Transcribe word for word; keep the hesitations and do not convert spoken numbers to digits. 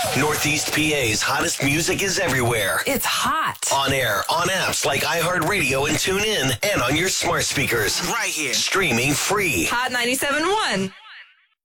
Northeast P A's hottest music is everywhere. It's hot. On air, on apps like iHeartRadio and TuneIn, and on your smart speakers. Right here. Streaming free. Hot ninety-seven point one.